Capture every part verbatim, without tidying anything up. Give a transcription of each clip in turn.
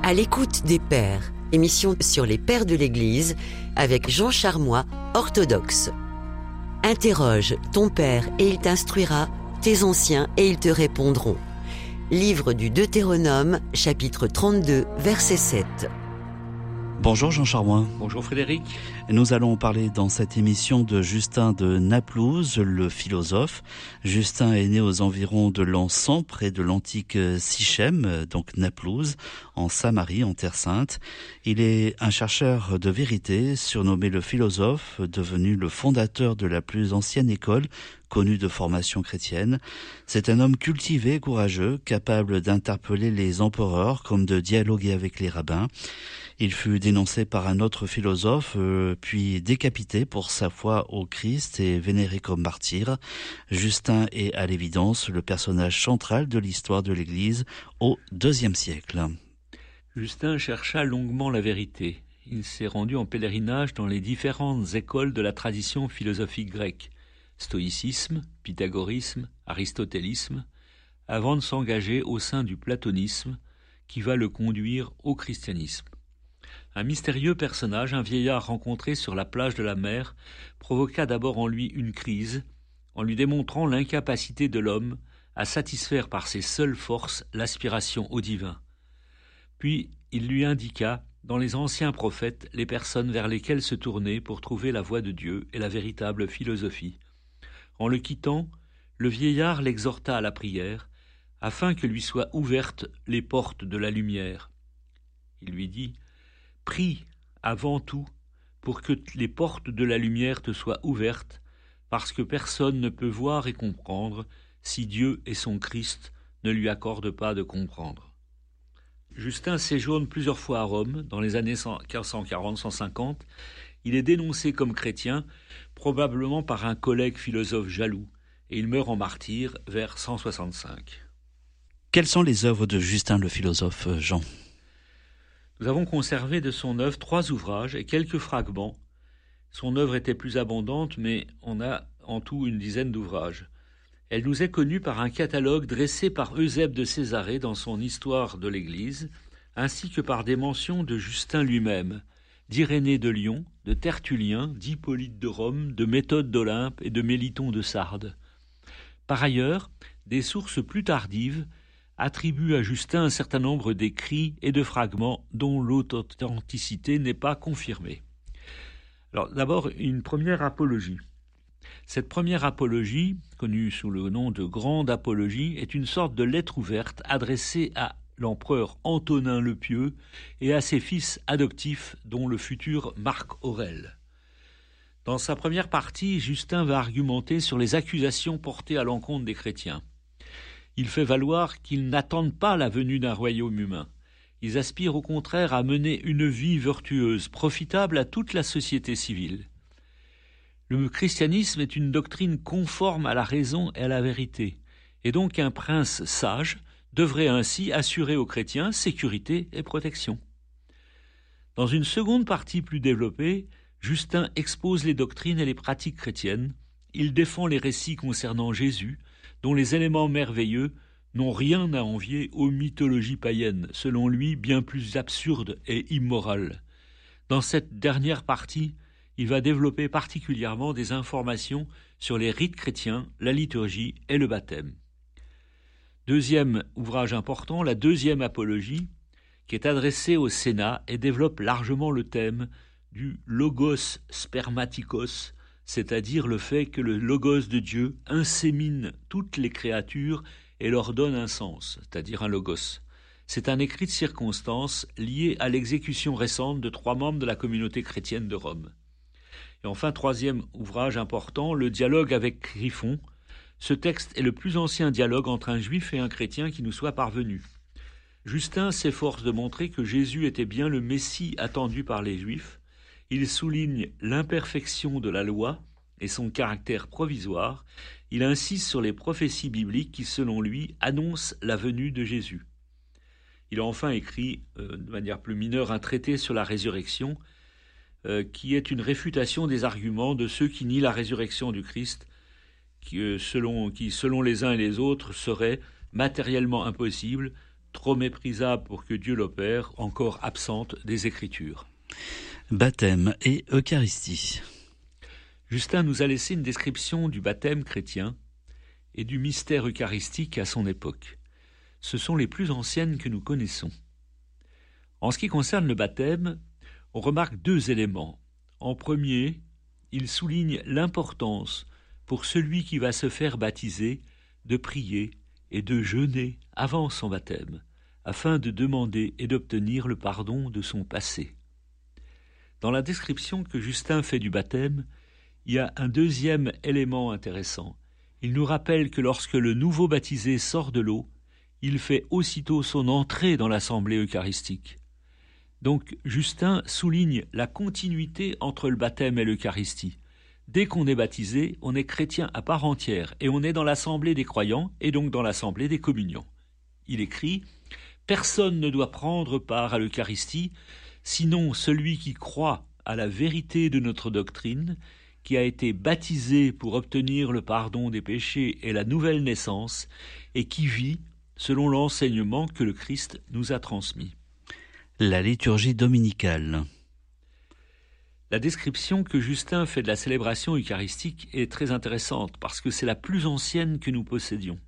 À l'écoute des pères, émission sur les pères de l'Église avec Jean Charmois, orthodoxe. Interroge ton père et il t'instruira, tes anciens et ils te répondront. Livre du Deutéronome, chapitre trente-deux, verset sept. Bonjour Jean Charmois. Bonjour Frédéric. Nous allons parler dans cette émission de Justin de Naplouse, le philosophe. Justin est né aux environs de l'an cent, près de l'antique Sichem, donc Naplouse, en Samarie, en Terre Sainte. Il est un chercheur de vérité, surnommé le philosophe, devenu le fondateur de la plus ancienne école connu de formation chrétienne. C'est un homme cultivé, courageux, capable d'interpeller les empereurs comme de dialoguer avec les rabbins. Il fut dénoncé par un autre philosophe, euh, puis décapité pour sa foi au Christ et vénéré comme martyr. Justin est à l'évidence le personnage central de l'histoire de l'Église au deuxième siècle. Justin chercha longuement la vérité. Il s'est rendu en pèlerinage dans les différentes écoles de la tradition philosophique grecque. Stoïcisme, pythagorisme, aristotélisme, avant de s'engager au sein du platonisme qui va le conduire au christianisme. Un mystérieux personnage, un vieillard rencontré sur la plage de la mer, provoqua d'abord en lui une crise, en lui démontrant l'incapacité de l'homme à satisfaire par ses seules forces l'aspiration au divin. Puis il lui indiqua, dans les anciens prophètes, les personnes vers lesquelles se tourner pour trouver la voie de Dieu et la véritable philosophie. En le quittant, le vieillard l'exhorta à la prière, afin que lui soient ouvertes les portes de la lumière. Il lui dit « Prie avant tout pour que les portes de la lumière te soient ouvertes, parce que personne ne peut voir et comprendre si Dieu et son Christ ne lui accordent pas de comprendre. » Justin séjourne plusieurs fois à Rome, dans les années cent quarante à cent cinquante. Il est dénoncé comme chrétien, probablement par un collègue philosophe jaloux, et il meurt en martyr vers cent soixante-cinq. Quelles sont les œuvres de Justin le philosophe, Jean ? Nous avons conservé de son œuvre trois ouvrages et quelques fragments. Son œuvre était plus abondante, mais on a en tout une dizaine d'ouvrages. Elle nous est connue par un catalogue dressé par Eusèbe de Césarée dans son Histoire de l'Église, ainsi que par des mentions de Justin lui-même, d'Irénée de Lyon, de Tertullien, d'Hippolyte de Rome, de Méthode d'Olympe et de Méliton de Sardes. Par ailleurs, des sources plus tardives attribuent à Justin un certain nombre d'écrits et de fragments dont l'authenticité n'est pas confirmée. Alors, d'abord, une première apologie. Cette première apologie, connue sous le nom de Grande Apologie, est une sorte de lettre ouverte adressée à l'empereur Antonin le Pieux et à ses fils adoptifs, dont le futur Marc Aurèle. Dans sa première partie, Justin va argumenter sur les accusations portées à l'encontre des chrétiens. Il fait valoir qu'ils n'attendent pas la venue d'un royaume humain. Ils aspirent au contraire à mener une vie vertueuse, profitable à toute la société civile. Le christianisme est une doctrine conforme à la raison et à la vérité, et donc un prince sage devrait ainsi assurer aux chrétiens sécurité et protection. Dans une seconde partie plus développée, Justin expose les doctrines et les pratiques chrétiennes. Il défend les récits concernant Jésus, dont les éléments merveilleux n'ont rien à envier aux mythologies païennes, selon lui bien plus absurdes et immorales. Dans cette dernière partie, il va développer particulièrement des informations sur les rites chrétiens, la liturgie et le baptême. Deuxième ouvrage important, la deuxième apologie, qui est adressée au Sénat et développe largement le thème du logos spermatikos, c'est-à-dire le fait que le logos de Dieu insémine toutes les créatures et leur donne un sens, c'est-à-dire un logos. C'est un écrit de circonstance lié à l'exécution récente de trois membres de la communauté chrétienne de Rome. Et enfin, troisième ouvrage important, le dialogue avec Tryphon. Ce texte est le plus ancien dialogue entre un juif et un chrétien qui nous soit parvenu. Justin s'efforce de montrer que Jésus était bien le Messie attendu par les Juifs. Il souligne l'imperfection de la loi et son caractère provisoire. Il insiste sur les prophéties bibliques qui, selon lui, annoncent la venue de Jésus. Il a enfin écrit, euh, de manière plus mineure, un traité sur la résurrection, euh, qui est une réfutation des arguments de ceux qui nient la résurrection du Christ, qui, euh, selon, qui, selon les uns et les autres, serait matériellement impossible, trop méprisable pour que Dieu l'opère, encore absente des Écritures. Baptême et Eucharistie. Justin nous a laissé une description du baptême chrétien et du mystère eucharistique à son époque. Ce sont les plus anciennes que nous connaissons. En ce qui concerne le baptême, on remarque deux éléments. En premier, il souligne l'importance pour celui qui va se faire baptiser de prier et de jeûner avant son baptême, afin de demander et d'obtenir le pardon de son passé. Dans la description que Justin fait du baptême, il y a un deuxième élément intéressant. Il nous rappelle que lorsque le nouveau baptisé sort de l'eau, il fait aussitôt son entrée dans l'assemblée eucharistique. Donc Justin souligne la continuité entre le baptême et l'Eucharistie. Dès qu'on est baptisé, on est chrétien à part entière et on est dans l'assemblée des croyants et donc dans l'assemblée des communions. Il écrit « Personne ne doit prendre part à l'Eucharistie, sinon celui qui croit à la vérité de notre doctrine, qui a été baptisé pour obtenir le pardon des péchés et la nouvelle naissance, et qui vit selon l'enseignement que le Christ nous a transmis. » La liturgie dominicale. La description que Justin fait de la célébration eucharistique est très intéressante parce que c'est la plus ancienne que nous possédions.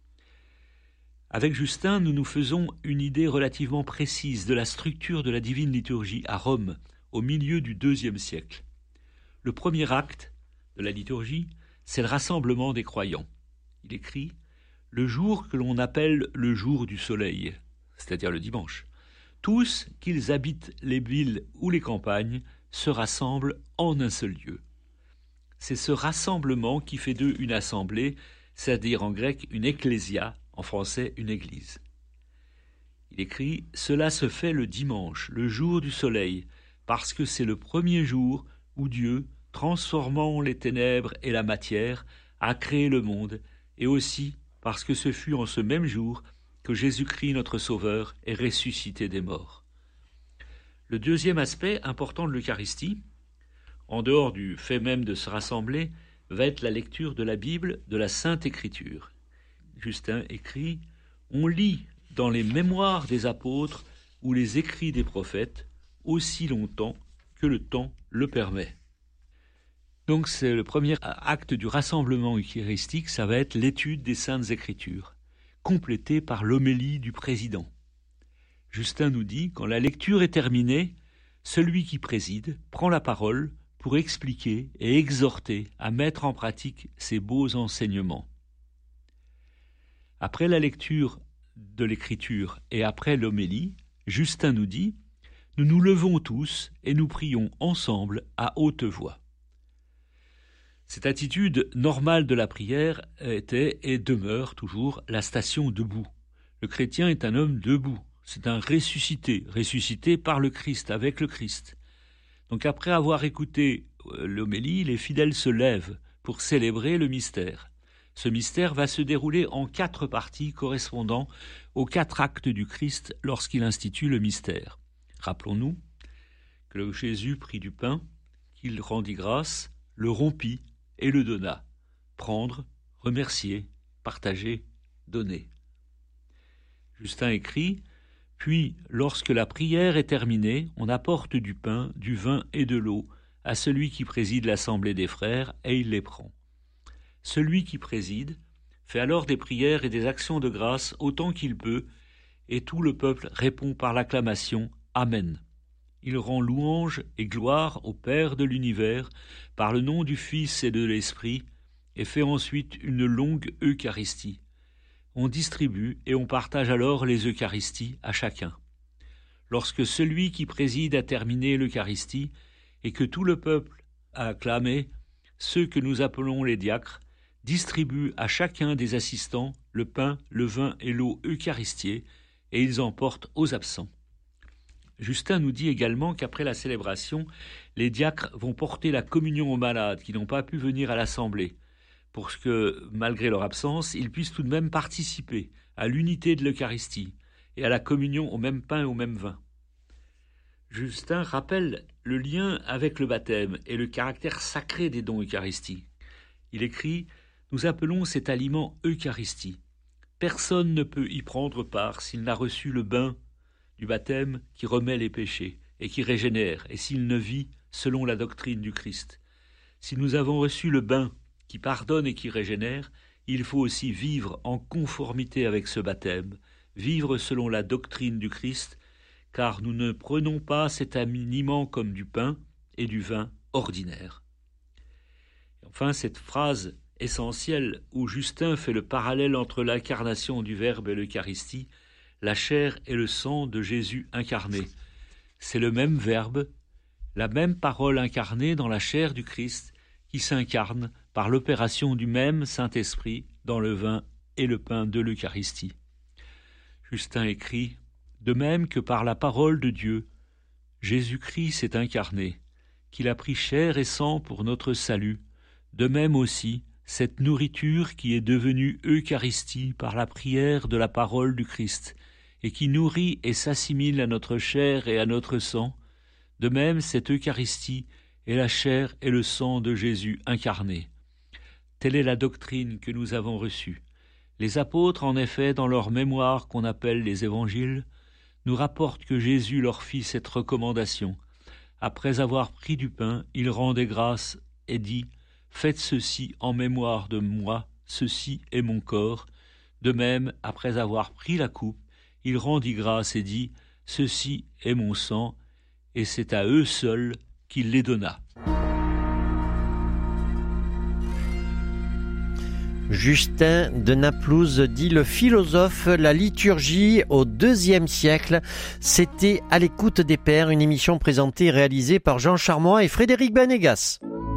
Avec Justin, nous nous faisons une idée relativement précise de la structure de la divine liturgie à Rome, au milieu du deuxième siècle. Le premier acte de la liturgie, c'est le rassemblement des croyants. Il écrit « Le jour que l'on appelle le jour du soleil », c'est-à-dire le dimanche. Tous, qu'ils habitent les villes ou les campagnes, se rassemblent en un seul lieu. C'est ce rassemblement qui fait d'eux une assemblée, c'est-à-dire en grec une ecclésia, en français une église. Il écrit « Cela se fait le dimanche, le jour du soleil, parce que c'est le premier jour où Dieu, transformant les ténèbres et la matière, a créé le monde, et aussi parce que ce fut en ce même jour que Jésus-Christ, notre Sauveur, est ressuscité des morts. » Le deuxième aspect important de l'Eucharistie, en dehors du fait même de se rassembler, va être la lecture de la Bible, de la Sainte Écriture. Justin écrit « On lit dans les mémoires des apôtres ou les écrits des prophètes aussi longtemps que le temps le permet. » Donc c'est le premier acte du rassemblement eucharistique, ça va être l'étude des Saintes Écritures, complétée par l'homélie du président. Justin nous dit, quand la lecture est terminée, celui qui préside prend la parole pour expliquer et exhorter à mettre en pratique ces beaux enseignements. Après la lecture de l'Écriture et après l'homélie, Justin nous dit, nous nous levons tous et nous prions ensemble à haute voix. Cette attitude normale de la prière était et demeure toujours la station debout. Le chrétien est un homme debout. C'est un ressuscité, ressuscité par le Christ, avec le Christ. Donc après avoir écouté l'homélie, les fidèles se lèvent pour célébrer le mystère. Ce mystère va se dérouler en quatre parties correspondant aux quatre actes du Christ lorsqu'il institue le mystère. Rappelons-nous que Jésus prit du pain, qu'il rendit grâce, le rompit et le donna. Prendre, remercier, partager, donner. Justin écrit « Puis, lorsque la prière est terminée, on apporte du pain, du vin et de l'eau à celui qui préside l'assemblée des frères, et il les prend. Celui qui préside fait alors des prières et des actions de grâce autant qu'il peut, et tout le peuple répond par l'acclamation « Amen ». Il rend louange et gloire au Père de l'univers par le nom du Fils et de l'Esprit, et fait ensuite une longue Eucharistie. On distribue et on partage alors les Eucharisties à chacun. Lorsque celui qui préside a terminé l'Eucharistie et que tout le peuple a acclamé, ceux que nous appelons les diacres distribuent à chacun des assistants le pain, le vin et l'eau eucharistiée et ils en portent aux absents. Justin nous dit également qu'après la célébration, les diacres vont porter la communion aux malades qui n'ont pas pu venir à l'assemblée, pour que, malgré leur absence, ils puissent tout de même participer à l'unité de l'Eucharistie et à la communion au même pain et au même vin. Justin rappelle le lien avec le baptême et le caractère sacré des dons eucharistiques. Il écrit « Nous appelons cet aliment Eucharistie. Personne ne peut y prendre part s'il n'a reçu le bain du baptême qui remet les péchés et qui régénère, et s'il ne vit selon la doctrine du Christ. Si nous avons reçu le bain qui pardonne et qui régénère, il faut aussi vivre en conformité avec ce baptême, vivre selon la doctrine du Christ, car nous ne prenons pas cet aliment comme du pain et du vin ordinaire. Et enfin, cette phrase essentielle où Justin fait le parallèle entre l'incarnation du Verbe et l'Eucharistie, la chair et le sang de Jésus incarné. C'est le même Verbe, la même parole incarnée dans la chair du Christ qui s'incarne par l'opération du même Saint-Esprit dans le vin et le pain de l'Eucharistie. Justin écrit « De même que par la parole de Dieu, Jésus-Christ s'est incarné, qu'il a pris chair et sang pour notre salut, de même aussi cette nourriture qui est devenue Eucharistie par la prière de la parole du Christ, et qui nourrit et s'assimile à notre chair et à notre sang, de même cette Eucharistie est la chair et le sang de Jésus incarné. Telle est la doctrine que nous avons reçue. Les apôtres, en effet, dans leur mémoire qu'on appelle les évangiles, nous rapportent que Jésus leur fit cette recommandation. Après avoir pris du pain, il rendait grâce et dit « Faites ceci en mémoire de moi, ceci est mon corps. » De même, après avoir pris la coupe, il rendit grâce et dit « Ceci est mon sang. » Et c'est à eux seuls qu'il les donna. Justin de Naplouse dit le philosophe, la liturgie au deuxième siècle. C'était À l'écoute des pères, une émission présentée et réalisée par Jean Charmois et Frédéric Benégas.